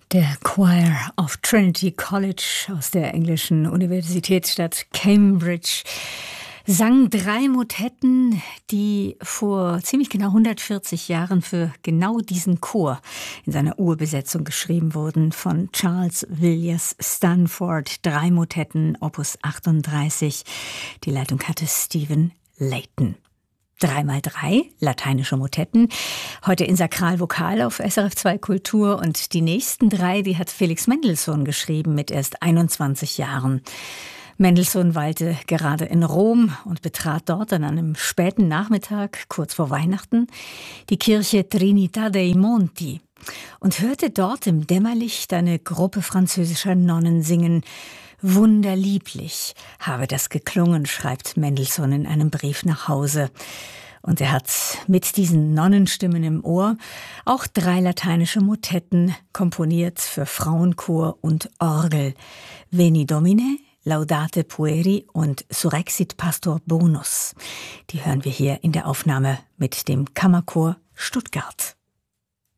Der Choir of Trinity College aus der englischen Universitätsstadt Cambridge sang 3 Motetten, die vor ziemlich genau 140 Jahren für genau diesen Chor in seiner Urbesetzung geschrieben wurden von Charles Villiers Stanford. 3 Motetten, Opus 38. Die Leitung hatte Stephen Layton. 3x3 lateinische Motetten, heute in Sakralvokal auf SRF 2 Kultur, und die nächsten 3, die hat Felix Mendelssohn geschrieben mit erst 21 Jahren. Mendelssohn weilte gerade in Rom und betrat dort an einem späten Nachmittag, kurz vor Weihnachten, die Kirche Trinità dei Monti und hörte dort im Dämmerlicht eine Gruppe französischer Nonnen singen. Wunderlieblich habe das geklungen, schreibt Mendelssohn in einem Brief nach Hause. Und er hat mit diesen Nonnenstimmen im Ohr auch 3 lateinische Motetten komponiert für Frauenchor und Orgel. Veni Domine, Laudate Pueri und Surrexit Pastor Bonus. Die hören wir hier in der Aufnahme mit dem Kammerchor Stuttgart.